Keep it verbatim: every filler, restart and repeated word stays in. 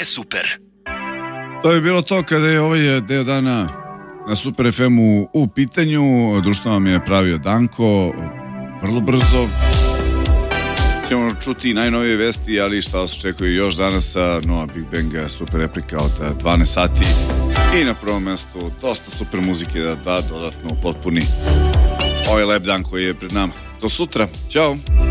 super. To je bilo to kada je ovaj deo dana na Super ef emu u pitanju. Društvo vam je pravio Danko. Vrlo brzo ćemo čuti najnovije vesti, ali šta vas očekuje još danas sa Nova Big Banga Super replika od dvanaest sati i na prvom mjestu dosta super muzike da da dodatno potpuni ovaj lep dan koji je pred nama. Do sutra, ćao.